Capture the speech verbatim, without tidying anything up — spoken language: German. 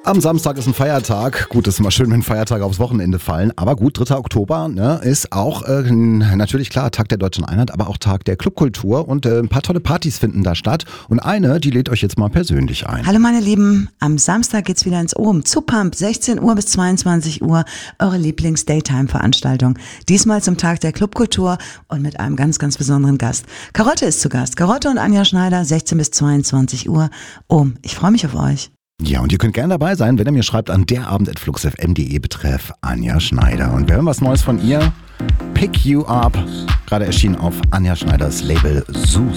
Am Samstag ist ein Feiertag. Gut, ist immer schön, wenn Feiertage aufs Wochenende fallen. Aber gut, dritter Oktober ne, ist auch äh, natürlich klar Tag der Deutschen Einheit, aber auch Tag der Clubkultur. Und äh, ein paar tolle Partys finden da statt. Und eine, die lädt euch jetzt mal persönlich ein. Hallo meine Lieben, am Samstag geht's wieder ins Ohm. Zu Pump, sechzehn Uhr bis zweiundzwanzig Uhr, eure Lieblings-Daytime-Veranstaltung. Diesmal zum Tag der Clubkultur und mit einem ganz, ganz besonderen Gast. Karotte ist zu Gast. Karotte und Anja Schneider, sechzehn bis zweiundzwanzig Uhr. Ohm, ich freue mich auf euch. Ja, und ihr könnt gerne dabei sein, wenn ihr mir schreibt an derabend at flux f m punkt de betreff Anja Schneider. Und wir hören was Neues von ihr. Pick You Up, gerade erschienen auf Anja Schneiders Label Zeus.